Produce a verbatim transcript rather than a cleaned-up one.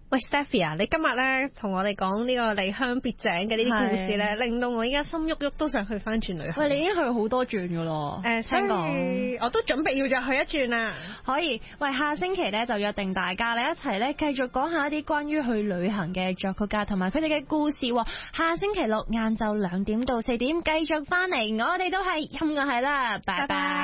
喂 Stephy 啊，你今日咧同我哋講呢個離鄉別井嘅呢啲故事咧，令到我依家心喐喐都想去翻轉旅行。 喂，你已經去好多轉噶咯。 誒，所以我都準備要再去一轉啦。 可以，喂，下星期咧就約定大家咧一齊咧繼續講下一啲關於去旅行嘅作曲家同埋佢哋嘅故事。下星期六晏晝兩點到四點繼續翻嚟，我哋都係音樂係啦，拜拜。